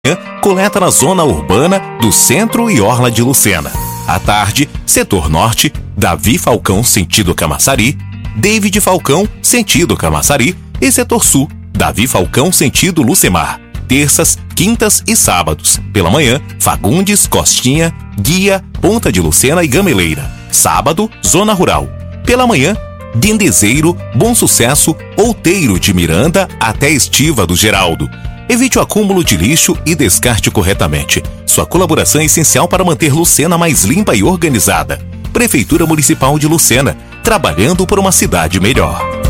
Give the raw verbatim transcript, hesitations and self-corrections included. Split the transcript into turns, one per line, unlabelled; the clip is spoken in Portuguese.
coleta na zona urbana do centro e orla de Lucena. À tarde, setor norte, Davi Falcão, sentido Camaçari, David Falcão, sentido Camaçari, e setor sul, Davi Falcão, sentido Lucemar. Terças, quintas e sábados. Pela manhã, Fagundes, Costinha, Guia, Ponta de Lucena e Gameleira. Sábado, zona rural. Pela manhã, Dendezeiro, Bom Sucesso, Outeiro de Miranda até Estiva do Geraldo. Evite o acúmulo de lixo e descarte corretamente. Sua colaboração é essencial para manter Lucena mais limpa e organizada. Prefeitura Municipal de Lucena, trabalhando por uma cidade melhor.